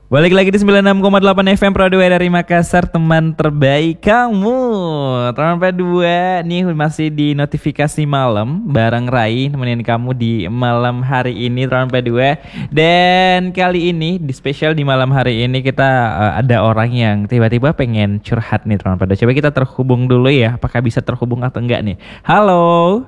Balik lagi di 96,8 FM Pro 2 dari Makassar, teman terbaik kamu. Teman P2 nih masih di notifikasi malam bareng Rai nemenin kamu di malam hari ini teman P2. Dan kali ini di spesial di malam hari ini kita ada orang yang tiba-tiba pengen curhat nih teman P2. Coba kita terhubung dulu ya. Apakah bisa terhubung atau enggak nih? Halo.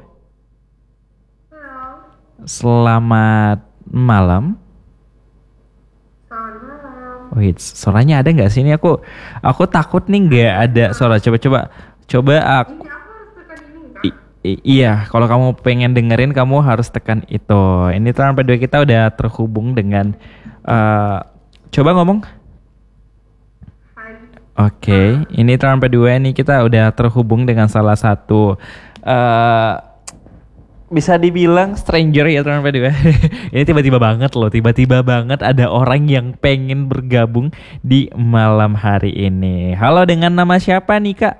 Halo, Selamat malam. selamat malam. Wait, suaranya ada nggak sih ini? Aku takut nih nggak ada suara. Coba aku. Ini aku harus tekan ini enggak? Iya, kalau kamu pengen dengerin kamu harus tekan itu. Ini teman P2 kita udah terhubung dengan. eh, Coba ngomong. Hai. Oke, ini teman P2 nih kita udah terhubung dengan salah satu. eh Bisa dibilang stranger ya teman P2. Ini tiba-tiba banget loh, tiba-tiba banget ada orang yang pengen bergabung di malam hari ini. Halo, dengan nama siapa nih Kak?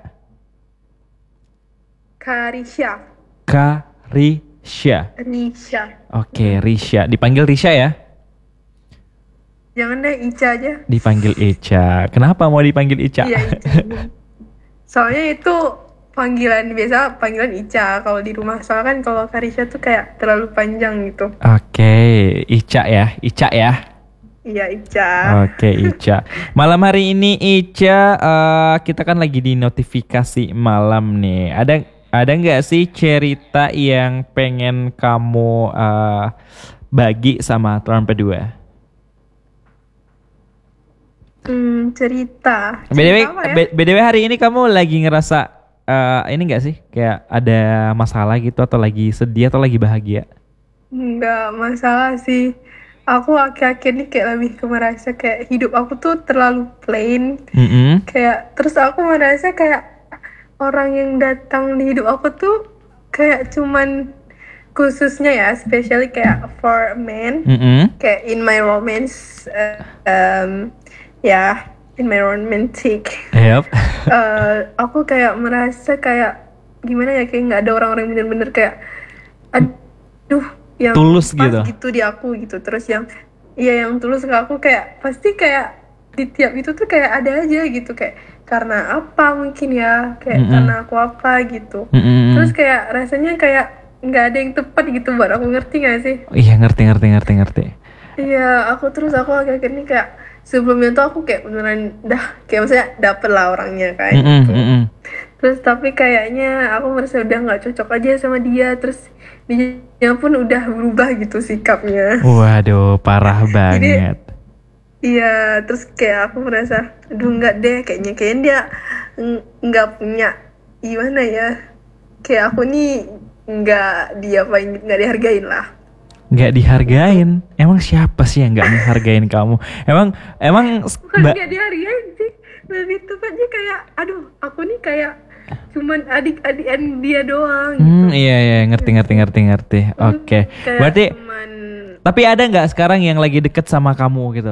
Karisha. Karisha. Risha. Oke, Risha. Dipanggil Risha ya? Jangan deh Ica aja. Dipanggil Ica. Kenapa mau dipanggil Ica? Iya Ica. Soalnya itu panggilan biasa panggilan Ica kalau di rumah. Soalnya kan kalau Karisha tuh kayak terlalu panjang gitu. Oke, Ica ya, Ica ya. Iya Ica. Oke, Ica. Malam hari ini Ica, kita kan lagi di notifikasi malam nih. Ada nggak sih cerita yang pengen kamu bagi sama teman P2? Cerita. BTW, Cerita apa ya? BTW hari ini kamu lagi ngerasa ini nggak sih? Kayak ada masalah gitu atau lagi sedih atau lagi bahagia? Nggak masalah sih. Aku akhir-akhir ini kayak lebih ke merasa kayak hidup aku tuh terlalu plain. Mm-mm. Kayak terus aku merasa kayak orang yang datang di hidup aku tuh kayak cuman khususnya ya, especially kayak for men, Mm-mm. kayak in my romance, ya, in my romantic, Yep. aku kayak merasa kayak gimana ya, kayak nggak ada orang-orang yang bener-bener kayak aduh yang Tulus pas gitu. gitu di aku gitu. Terus yang iya yang tulus ke aku kayak pasti kayak di tiap itu tuh kayak ada aja gitu, kayak karena apa mungkin ya, kayak Mm-mm. karena aku apa gitu. Mm-mm. Terus kayak rasanya kayak nggak ada yang tepat gitu buat aku, ngerti gak sih? Oh, iya, ngerti. Iya, aku akhir-akhir ini kayak sebelumnya tuh aku kayak beneran kayak maksudnya dapet lah orangnya kan Mm-mm. gitu. Mm-mm. Terus tapi kayaknya aku merasa udah nggak cocok aja sama dia. Terus dia pun udah berubah gitu sikapnya. Waduh, parah Jadi banget. iya, terus kayak aku merasa aduh nggak deh, kayaknya dia nggak punya gimana ya, kayak aku nih nggak dihargain lah. Nggak dihargain. Emang siapa sih yang nggak menghargain kamu? Emang Bukan nggak dihargain sih, lebih tepatnya kayak aduh aku nih kayak cuman adik-adikan dia doang gitu. Iya, ngerti. Oke. Kayak Berarti cuman tapi ada nggak sekarang yang lagi deket sama kamu gitu?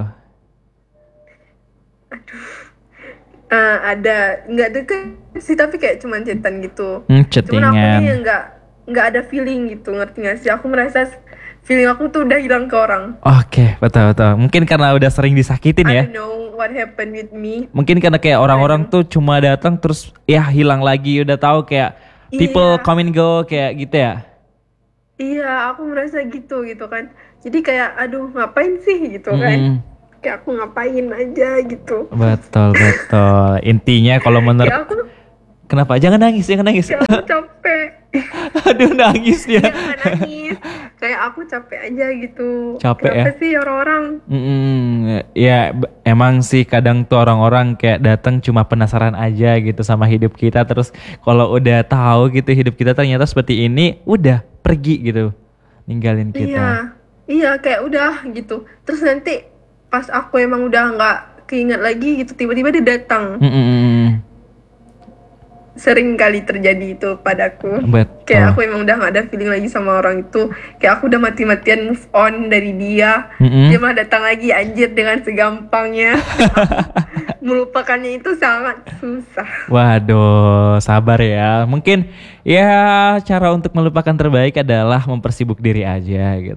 ada nggak deket sih, tapi kayak cuman chatan gitu. Cuman aku Chattingan. nih nggak ada feeling gitu, ngerti nggak sih? Aku merasa feeling aku tuh udah hilang ke orang. Oke, betul. Mungkin karena udah sering disakitin ya. I don't know what happened with me. Mungkin karena kayak orang-orang tuh cuma datang terus ya hilang lagi. Udah tahu kayak people Iya, come and go kayak gitu ya. iya, aku merasa gitu kan. Jadi kayak aduh ngapain sih gitu kan? Mm-mm. Kayak aku ngapain aja gitu. Betul. Intinya kalau menurut Kayak aku kenapa? Jangan nangis. kayak aku capek. Aduh, nangis dia. Jangan nangis. Kayak aku capek aja gitu. Capek ya? Kenapa sih orang-orang? Ya emang sih kadang tuh orang-orang kayak datang cuma penasaran aja gitu sama hidup kita, terus kalau udah tahu gitu hidup kita ternyata seperti ini, udah pergi gitu, ninggalin kita. Iya, kayak udah gitu. Terus nanti pas aku emang udah nggak keinget lagi gitu, tiba-tiba dia datang. Mm-mm. Sering kali terjadi itu padaku. Betul. Kayak aku emang udah gak ada feeling lagi sama orang itu. Kayak aku udah mati-matian move on dari dia. Mm-mm. Dia malah datang lagi, anjir, dengan segampangnya. Melupakannya itu sangat susah. Waduh, sabar ya. Mungkin ya cara untuk melupakan terbaik adalah mempersibuk diri aja gitu.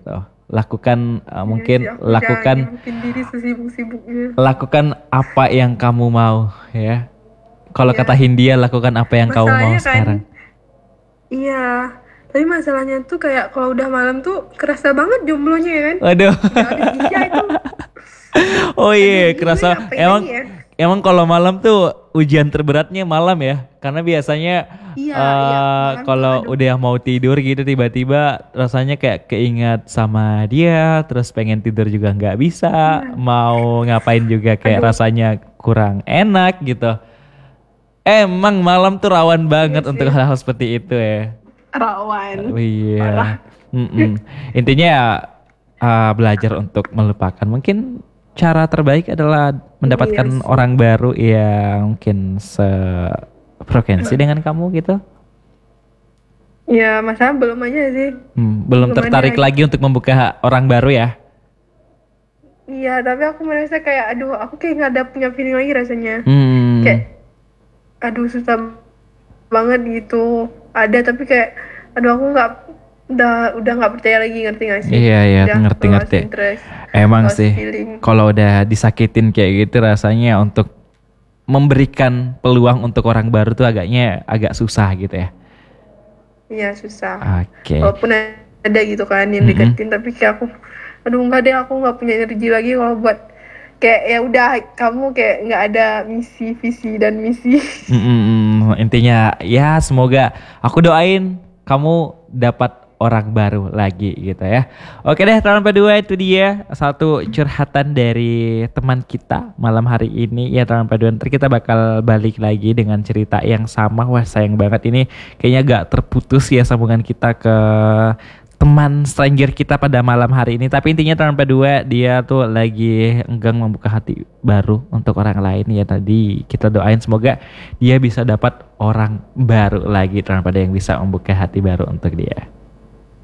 Lakukan Iya mungkin sih, aku jangan lakukan nyibukin diri sesibuk-sibuknya. lakukan apa yang kamu mau ya. Kalau kata Iya, Hindia, lakukan apa yang kamu mau masalahnya kan, sekarang. iya. Tapi masalahnya tuh kayak kalau udah malam tuh kerasa banget jomblonya ya kan. Waduh. Udah habis Isya itu, Oh aduh iya, gimana kerasa ngapain emang lagi ya? emang kalau malam tuh ujian terberatnya malam ya. Karena biasanya Iya, iya, malam tuh kalau aduh. udah mau tidur gitu tiba-tiba rasanya kayak keingat sama dia, terus pengen tidur juga nggak bisa, Iya, mau ngapain juga kayak aduh, rasanya kurang enak gitu. Emang malam tuh rawan iya banget untuk sih, hal-hal seperti itu ya. rawan, Oh iya. parah. Mm-mm. Intinya ya, belajar untuk melupakan. Mungkin cara terbaik adalah Iya mendapatkan sih. orang baru yang mungkin sefrekuensi dengan kamu gitu. Ya, masalah belum aja sih. Belum Belum ada tertarik lagi. lagi untuk membuka orang baru ya. Iya, tapi aku merasa kayak, aduh, aku kayak nggak ada punya feeling lagi rasanya. Hmm, Kayak, aduh, susah banget gitu. Ada, tapi kayak, aduh, aku nggak, udah nggak percaya lagi, ngerti nggak sih? iya ya, Udah lost ngerti-ngerti. interest, Emang lost sih, feeling. kalau udah disakitin kayak gitu rasanya untuk memberikan peluang untuk orang baru tuh agak susah gitu ya. Iya, susah. Oke. Walaupun ada gitu kan yang Mm-mm. deketin, tapi kayak aku, aduh, nggak deh, aku nggak punya energi lagi kalau buat kayak ya udah kamu kayak nggak ada misi, visi dan misi. Intinya ya semoga aku doain kamu dapat orang baru lagi gitu ya. Oke deh teman kedua itu dia satu curhatan dari teman kita malam hari ini ya teman kedua. Ntar kita bakal balik lagi dengan cerita yang sama. Wah sayang banget ini kayaknya gak terputus ya sambungan kita ke teman stranger kita pada malam hari ini. Tapi intinya teman kedua dia tuh lagi enggang membuka hati baru untuk orang lain ya tadi kita doain semoga dia bisa dapat orang baru lagi daripada yang bisa membuka hati baru untuk dia.